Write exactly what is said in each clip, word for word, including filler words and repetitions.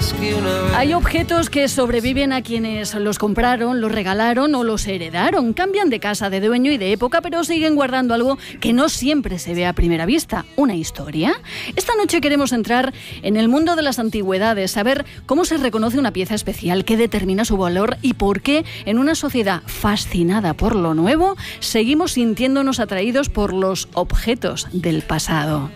más que una vez. Hay objetos que sobreviven a quienes los compraron, los regalaron o los heredaron. Cambian de casa, de dueño y de época, pero siguen guardando algo que no siempre se ve a primera vista, una historia. Esta noche queremos entrar en el mundo de las antigüedades, saber cómo se reconoce una pieza especial, qué determina su valor y por qué en una sociedad fascinada por lo nuevo seguimos sintiéndonos atraídos por los objetos del pasado.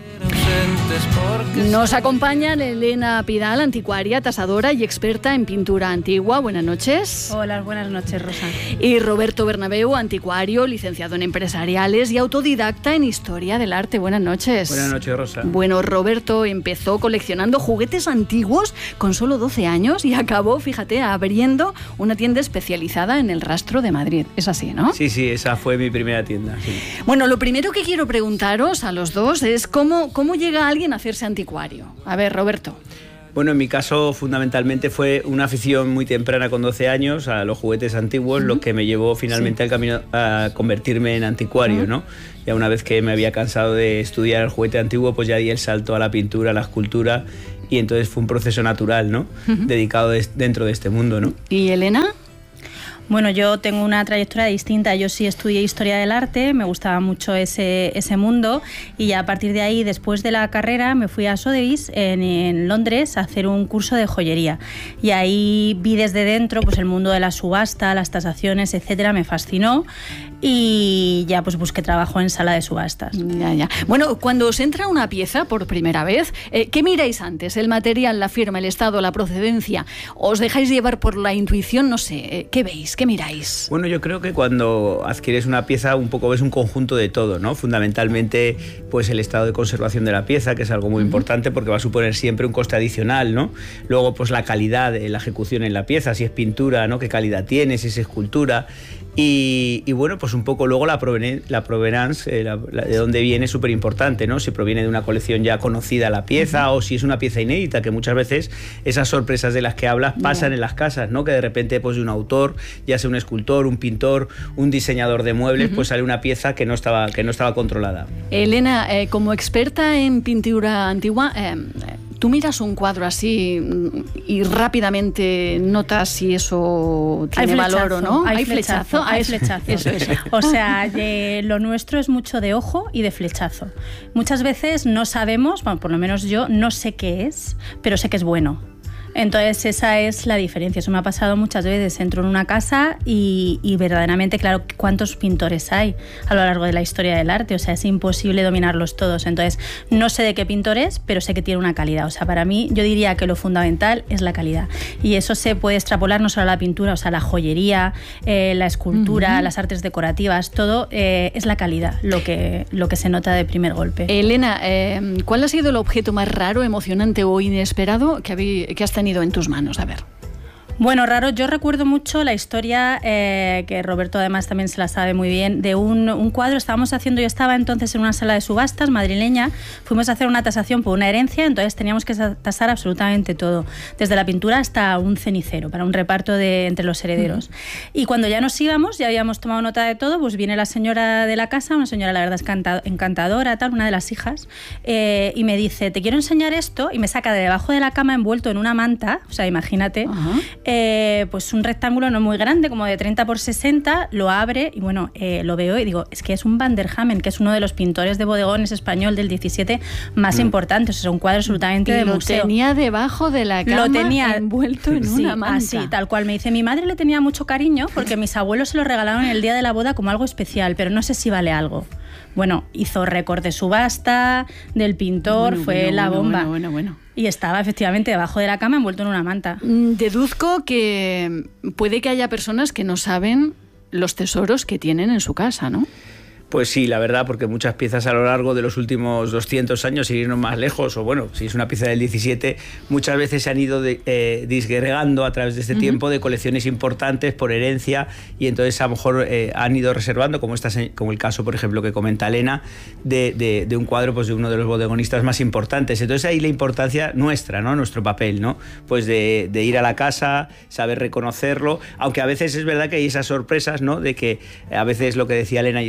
Nos acompañan Elena Pidal, anticuaria, tasadora y experta en pintura antigua. Buenas noches. Hola, buenas noches, Rosa. Y Roberto Bernabeu, anticuario, licenciado en empresariales y autodidacta en historia del arte. Buenas noches. Buenas noches, Rosa. Bueno, Roberto empezó coleccionando juguetes antiguos con solo doce años y acabó, fíjate, abriendo una tienda especializada en el Rastro de Madrid. Es así, ¿no? Sí, sí, esa fue mi primera tienda. Sí. Bueno, lo primero que quiero preguntaros a los dos es cómo, cómo llega alguien a hacerse anticuario. A ver, Roberto. Bueno, en mi caso fundamentalmente fue una afición muy temprana con doce años a los juguetes antiguos, uh-huh. lo que me llevó finalmente sí. al camino a convertirme en anticuario, uh-huh. ¿no? Ya una vez que me había cansado de estudiar el juguete antiguo, pues ya di el salto a la pintura, a la escultura, y entonces fue un proceso natural, ¿no? Uh-huh. Dedicado de, dentro de este mundo, ¿no? ¿Y Elena? Bueno, yo tengo una trayectoria distinta. Yo sí estudié Historia del Arte, me gustaba mucho ese, ese mundo y ya a partir de ahí, después de la carrera, me fui a Sotheby's en, en Londres a hacer un curso de joyería. Y ahí vi desde dentro pues, el mundo de la subasta, las tasaciones, etcétera, me fascinó y ya pues busqué trabajo en sala de subastas. Ya, ya. Bueno, cuando os entra una pieza por primera vez, eh, ¿qué miráis antes? ¿El material, la firma, el estado, la procedencia? ¿Os dejáis llevar por la intuición? No sé, eh, ¿qué veis? ¿Qué miráis? Bueno, yo creo que cuando adquieres una pieza un poco ves un conjunto de todo, ¿no? Fundamentalmente pues el estado de conservación de la pieza, que es algo muy uh-huh. importante porque va a suponer siempre un coste adicional, ¿no? Luego pues la calidad de la ejecución en la pieza, si es pintura, ¿no? ¿Qué calidad tiene? Si es escultura. Y, y bueno, pues un poco luego la, provenen, la provenance, eh, la, la, de dónde viene es súper importante, ¿no? Si proviene de una colección ya conocida la pieza uh-huh. o si es una pieza inédita, que muchas veces esas sorpresas de las que hablas pasan yeah. en las casas, ¿no? Que de repente pues de un autor, ya sea un escultor, un pintor, un diseñador de muebles, uh-huh. pues sale una pieza que no estaba, que no estaba controlada. Elena, eh, como experta en pintura antigua, eh, tú miras un cuadro así y rápidamente notas si eso tiene valor o no. Hay, hay flechazo. Hay flechazo. Eso, eso. O sea, de, lo nuestro es mucho de ojo y de flechazo. Muchas veces no sabemos, bueno, por lo menos yo no sé qué es, pero sé que es bueno. Entonces esa es la diferencia. Eso me ha pasado muchas veces. Entro en una casa y, y verdaderamente, claro, ¿cuántos pintores hay a lo largo de la historia del arte? O sea, es imposible dominarlos todos. Entonces no sé de qué pintor es, pero sé que tiene una calidad. O sea, para mí yo diría que lo fundamental es la calidad. Y eso se puede extrapolar no solo a la pintura, o sea, la joyería, eh, la escultura, uh-huh. las artes decorativas, todo eh, es la calidad lo que, lo que se nota de primer golpe. Elena, eh, ¿cuál ha sido el objeto más raro, emocionante o inesperado que, habí, que has tenido en tus manos? A ver. Bueno, raro, yo recuerdo mucho la historia, eh, que Roberto además también se la sabe muy bien, de un, un cuadro. Estábamos haciendo, yo estaba entonces en una sala de subastas madrileña, fuimos a hacer una tasación por una herencia, entonces teníamos que tasar absolutamente todo, desde la pintura hasta un cenicero, para un reparto de, entre los herederos. Uh-huh. Y cuando ya nos íbamos, ya habíamos tomado nota de todo, pues viene la señora de la casa, una señora la verdad es encantadora, tal, una de las hijas, eh, y me dice, te quiero enseñar esto, y me saca de debajo de la cama envuelto en una manta, o sea, imagínate, uh-huh. Eh, pues un rectángulo no muy grande, como de treinta por sesenta, lo abre y bueno, eh, lo veo y digo, es que es un Van der Hamen, que es uno de los pintores de bodegones español del diecisiete más mm. importantes, o sea, un cuadro absolutamente de museo. Lo tenía debajo de la cama, lo tenía envuelto en sí, una manta. Así, tal cual. Me dice, mi madre le tenía mucho cariño porque mis abuelos se lo regalaron el día de la boda como algo especial, pero no sé si vale algo. Bueno, hizo récord de subasta, del pintor, bueno, fue bueno, la bueno, bomba. Bueno, bueno, bueno. Y estaba efectivamente debajo de la cama envuelto en una manta. Deduzco que puede que haya personas que no saben los tesoros que tienen en su casa, ¿no? Pues sí, la verdad, porque muchas piezas a lo largo de los últimos doscientos años, sin irnos más lejos, o bueno, si es una pieza del diecisiete, muchas veces se han ido de, eh, disgregando a través de este uh-huh. tiempo de colecciones importantes por herencia, y entonces a lo mejor eh, han ido reservando, como, esta, como el caso, por ejemplo, que comenta Elena, de, de, de un cuadro pues, de uno de los bodegonistas más importantes. Entonces ahí la importancia nuestra, ¿no? Nuestro papel, ¿no? Pues de, de ir a la casa, saber reconocerlo, aunque a veces es verdad que hay esas sorpresas, ¿no? De que a veces lo que decía Elena, y estoy muy de acuerdo,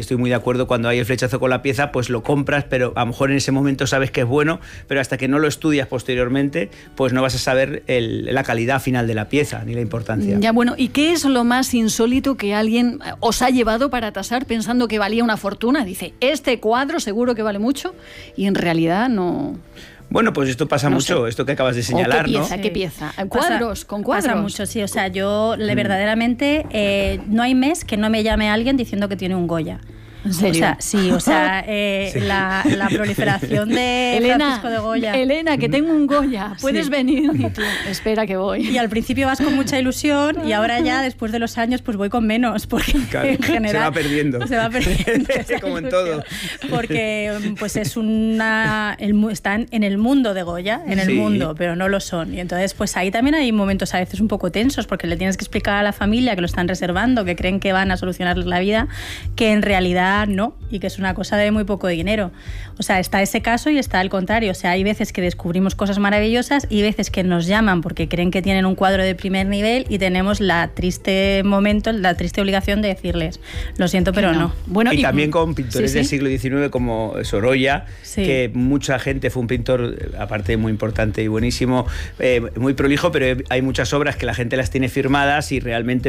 acuerdo cuando hay el flechazo con la pieza, pues lo compras, pero a lo mejor en ese momento sabes que es bueno, pero hasta que no lo estudias posteriormente, pues no vas a saber el, la calidad final de la pieza ni la importancia. Ya, bueno, ¿y qué es lo más insólito que alguien os ha llevado para tasar pensando que valía una fortuna? Dice, este cuadro seguro que vale mucho y en realidad no... Bueno, pues esto pasa no mucho, sé. esto que acabas de señalar, ¿Qué pieza? ¿no? ¿Qué pieza? ¿Cuadros? Pasa, ¿Con cuadros? Pasa mucho, sí. O sea, yo mm. verdaderamente eh, no hay mes que no me llame alguien diciendo que tiene un Goya. ¿En serio? O sea, sí, o sea, eh, sí. La, la proliferación de Elena, Francisco de Goya. Elena, que tengo un Goya, ¿puedes sí. venir? Y tú, espera que voy. Y al principio vas con mucha ilusión y ahora ya, después de los años, pues voy con menos, porque claro, en general... se va perdiendo. Se va perdiendo. Como en todo. Porque pues es una... El, están en el mundo de Goya, en el sí. mundo, pero no lo son. Y entonces, pues ahí también hay momentos a veces un poco tensos, porque le tienes que explicar a la familia que lo están reservando, que creen que van a solucionarles la vida, que en realidad no, y que es una cosa de muy poco dinero. O sea, está ese caso y está el contrario. O sea, hay veces que descubrimos cosas maravillosas y veces que nos llaman porque creen que tienen un cuadro de primer nivel y tenemos la triste momento, la triste obligación de decirles, lo siento, pero no. no. Bueno, y, y también con pintores sí, del sí. siglo diecinueve como Sorolla, sí. que mucha gente, fue un pintor, aparte muy importante y buenísimo, eh, muy prolijo, pero hay muchas obras que la gente las tiene firmadas y realmente